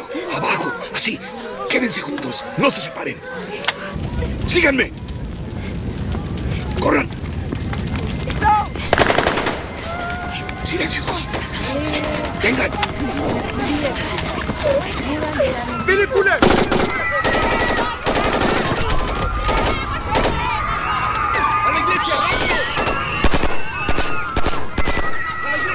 abajo, así. Quédense juntos, no se separen. ¡Síganme! ¡Corran! ¡Silencio! ¡Vengan! ¡Película!